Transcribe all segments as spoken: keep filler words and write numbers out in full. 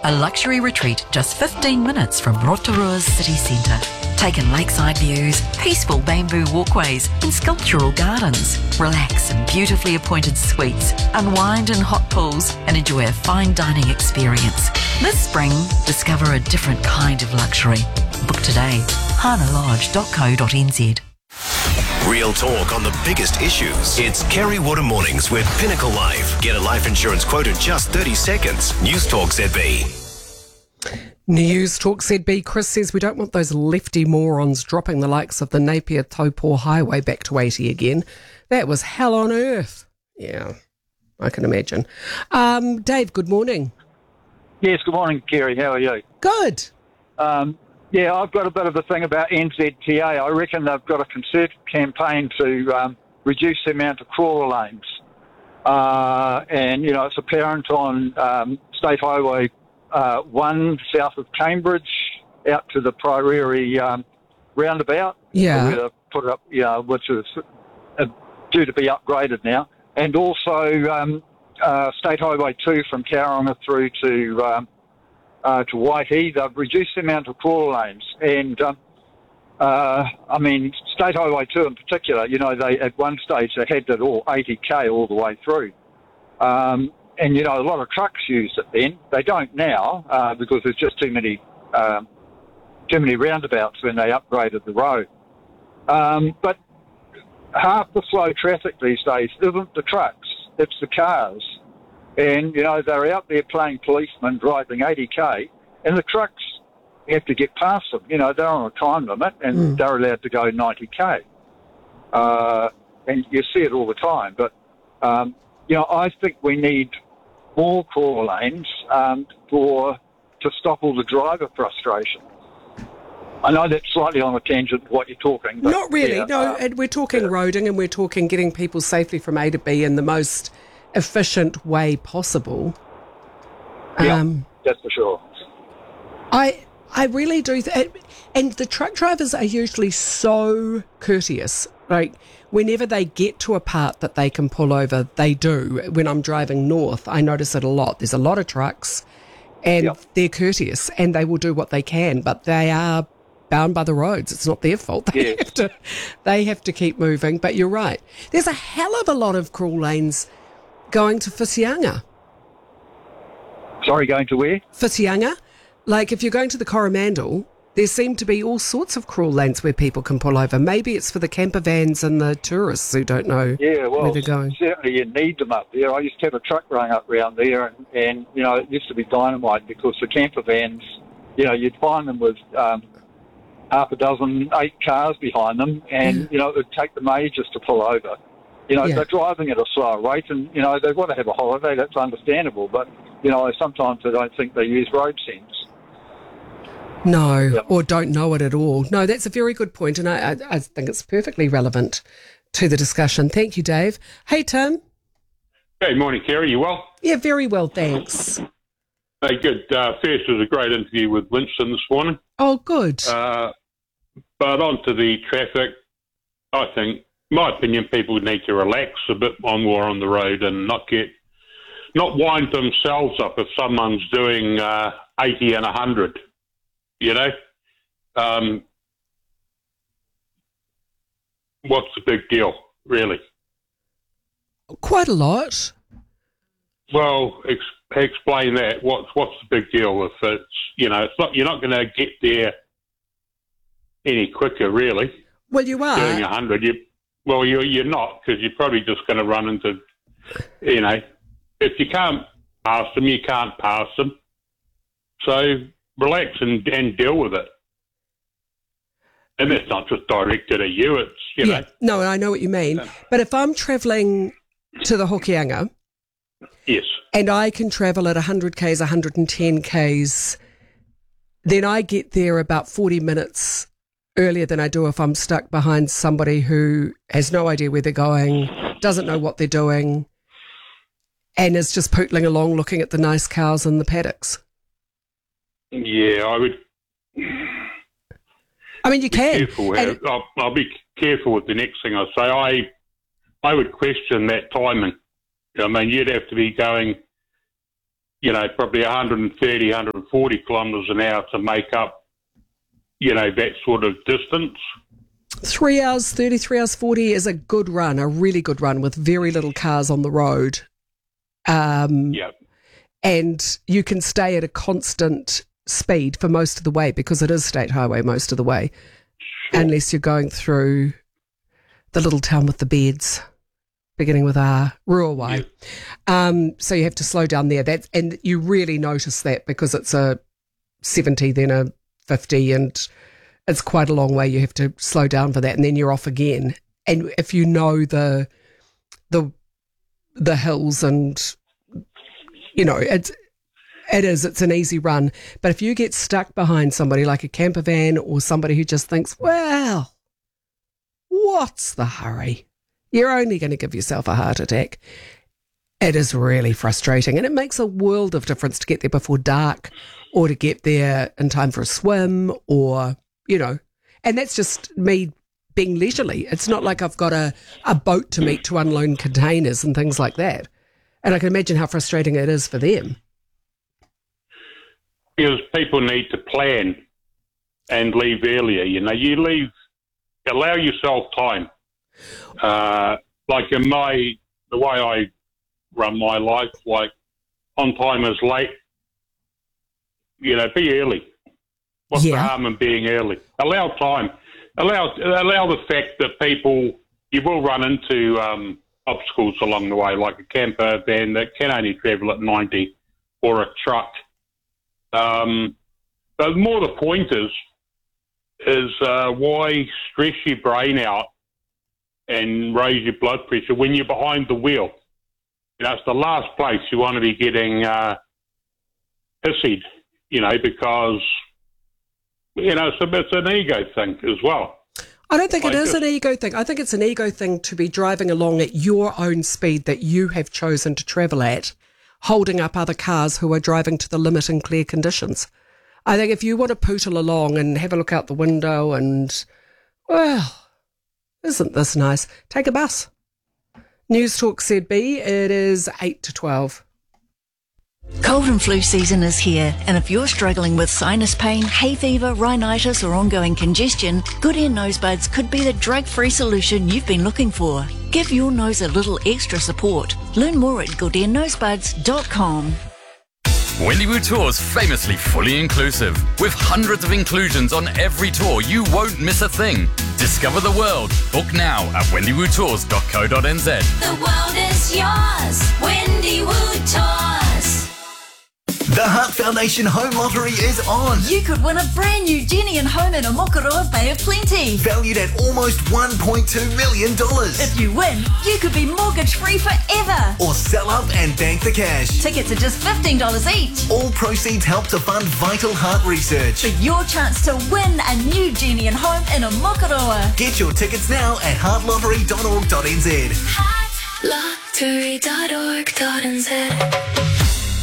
A luxury retreat just fifteen minutes from Rotorua's city centre. Take in lakeside views, peaceful bamboo walkways and sculptural gardens. Relax in beautifully appointed suites, unwind in hot pools and enjoy a fine dining experience. This spring, discover a different kind of luxury. Book today. hana lodge dot co dot n z. Real talk on the biggest issues. It's Kerry Water Mornings with Pinnacle Life. Get a life insurance quote in just thirty seconds. News Talk Z B. News Talk Z B. Chris says we don't want those lefty morons dropping the likes of the Napier Taupō Highway back to eighty again. That was hell on earth. Yeah, I can imagine. Um, Dave, good morning. Yes, good morning, Kerry. How are you? Good. Um, yeah, I've got a bit of a thing about N Z T A. I reckon they've got a concerted campaign to um, reduce the amount of crawler lanes. Uh, and, you know, it's apparent on um, State Highway uh, one south of Cambridge out to the Prairie um, roundabout. Yeah. Where they put it up, you know, which is uh, due to be upgraded now. And also um, uh, State Highway two from Tauranga through to... Um, Uh, to Waihi, they've reduced the amount of crawler lanes. And, um, uh, I mean, State Highway two in particular, you know, they at one stage they had it all eighty k all the way through. Um, and, you know, a lot of trucks used it then. They don't now uh, because there's just too many um, too many roundabouts when they upgraded the road. Um, but half the slow traffic these days isn't the trucks, it's the cars. And, you know, they're out there playing policemen driving eighty k, and the trucks have to get past them. You know, they're on a time limit, and mm. they're allowed to go ninety k. Uh, and you see it all the time. But, um, you know, I think we need more crawler lanes um, for to stop all the driver frustration. I know that's slightly on a tangent what you're talking. But Not really, yeah, no. uh, and we're talking yeah. roading, and we're talking getting people safely from A to B in the most efficient way possible. Yeah, um, that's for sure. I I really do, th- and the truck drivers are usually so courteous. Like whenever they get to a part that they can pull over, they do. When I'm driving north, I notice it a lot. There's a lot of trucks, and Yep. they're courteous, and they will do what they can, but they are bound by the roads. It's not their fault. They Yeah. have to, they have to keep moving. But you're right. There's a hell of a lot of crawl lanes going to Whitianga. Sorry, going to where? Whitianga. Like if you're going to the Coromandel, there seem to be all sorts of crawl lanes where people can pull over. Maybe it's for the camper vans and the tourists who don't know Yeah, well, where they're going. certainly you need them up there. I used to have a truck run up round there, and, and you know, it used to be dynamite because the camper vans, you know, you'd find them with um, half a dozen, eight cars behind them, and, Yeah. you know, it would take them ages to pull over. You know, Yeah. they're driving at a slower rate, and, you know, they want to have a holiday, that's understandable, but, you know, sometimes I don't think they use road sense. No, Yep. or don't know it at all. No, that's a very good point, and I, I, I think it's perfectly relevant to the discussion. Thank you, Dave. Hey, Tim. Hey, morning, Kerry. You well? Yeah, very well, thanks. Hey, good. Uh, first was a great interview with Winston this morning. Oh, good. Uh, but on to the traffic, I think, my opinion, people need to relax a bit more on the road and not get, not wind themselves up if someone's doing uh, eighty and one hundred, you know? Um, what's the big deal, really? Quite a lot. Well, ex- explain that. What's what's the big deal if it's, you know, it's not, you're not going to get there any quicker, really. Well, you are. Doing one hundred, you, well, you're, you're not, because you're probably just going to run into, you know, if you can't pass them, you can't pass them. So relax and, and deal with it. And that's not just directed at you, it's, you yeah. know. No, I know what you mean. But if I'm travelling to the Hokianga, Yes. and I can travel at one hundred kays, one hundred ten kays, then I get there about forty minutes earlier than I do if I'm stuck behind somebody who has no idea where they're going, doesn't know what they're doing, and is just pootling along looking at the nice cows in the paddocks. Yeah, I would... I mean, you can. Careful. And- I'll, I'll be careful with the next thing I say. I I would question that timing. I mean, you'd have to be going you know, probably one thirty, one forty kilometres an hour to make up, you know, that sort of distance. Three hours thirty, three hours forty is a good run, a really good run with very little cars on the road. Um, yeah. And you can stay at a constant speed for most of the way because it is state highway most of the way, sure. Unless you're going through the little town with the beds, beginning with R, Ruawai. Yeah. Um, so you have to slow down there. That's, and you really notice that because it's a seventy, then a fifty, and it's quite a long way. You have to slow down for that, and then you're off again. And if you know the the the hills, and you know it's it is it's an easy run. But if you get stuck behind somebody like a camper van or somebody who just thinks, well, what's the hurry? You're only going to give yourself a heart attack. It is really frustrating, and it makes a world of difference to get there before dark, or to get there in time for a swim, or you know, and that's just me being leisurely. It's not like I've got a, a boat to meet to unload containers and things like that. And I can imagine how frustrating it is for them. Because people need to plan and leave earlier. You know, you leave, allow yourself time. Uh, like in my, the way I run my life, like on time is late. You know, be early. What's yeah. the harm in being early? Allow time. Allow allow the fact that people, you will run into um, obstacles along the way, like a camper van that can only travel at ninety, or a truck. Um, but more the point is, is uh, why stress your brain out and raise your blood pressure when you're behind the wheel? You know, it's the last place you want to be getting uh, hissied, you know, because... You know, so it's an ego thing as well. I don't think I it is just, an ego thing. I think it's an ego thing to be driving along at your own speed that you have chosen to travel at, holding up other cars who are driving to the limit in clear conditions. I think if you want to pootle along and have a look out the window and, well, isn't this nice? Take a bus. News Talk Z B, it is eight to twelve. Cold and flu season is here, and if you're struggling with sinus pain, hay fever, rhinitis or ongoing congestion, Good Ear Nosebuds could be the drug-free solution you've been looking for. Give your nose a little extra support. Learn more at good ear nosebuds dot com. Wendywoo Tours, famously fully inclusive. With hundreds of inclusions on every tour, you won't miss a thing. Discover the world. Book now at wendywoo tours dot co dot n z. The world is yours. Wendywoo Tours. The Heart Foundation Home Lottery is on. You could win a brand new Genian home in Omokoroa Bay of Plenty. Valued at almost one point two million dollars. If you win, you could be mortgage-free forever. Or sell up and bank the cash. Tickets are just fifteen dollars each. All proceeds help to fund vital heart research. For your chance to win a new Genian home in Omokoroa. Get your tickets now at heart lottery dot org dot n z. heart lottery dot org dot n z.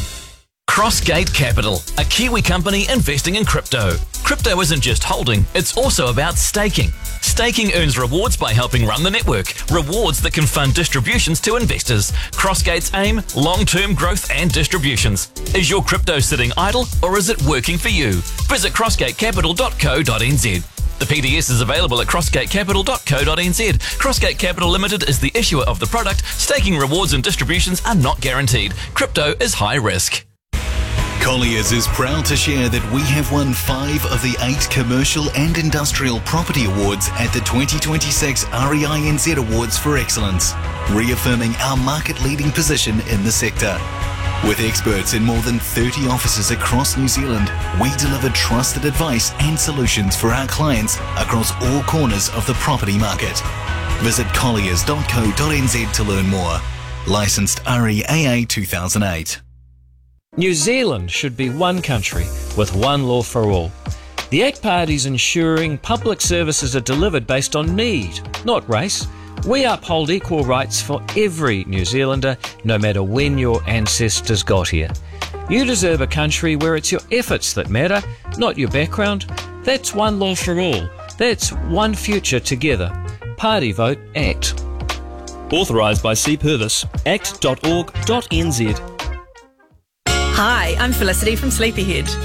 Crossgate Capital, a Kiwi company investing in crypto. Crypto isn't just holding, it's also about staking. Staking earns rewards by helping run the network, rewards that can fund distributions to investors. Crossgate's aim, long-term growth and distributions. Is your crypto sitting idle or is it working for you? Visit crossgate capital dot co dot n z. The P D S is available at crossgate capital dot co dot n z. Crossgate Capital Limited is the issuer of the product. Staking rewards and distributions are not guaranteed. Crypto is high risk. Colliers is proud to share that we have won five of the eight commercial and industrial property awards at the twenty twenty-six R E I N Z Awards for Excellence, reaffirming our market-leading position in the sector. With experts in more than thirty offices across New Zealand, we deliver trusted advice and solutions for our clients across all corners of the property market. Visit colliers dot co dot n z to learn more. Licensed R E A A two thousand eight. New Zealand should be one country with one law for all. The A C T Party is ensuring public services are delivered based on need, not race. We uphold equal rights for every New Zealander, no matter when your ancestors got here. You deserve a country where it's your efforts that matter, not your background. That's one law for all. That's one future together. Party vote ACT. Authorised by C Purvis, act dot org dot n z. Hi, I'm Felicity from Sleepyhead.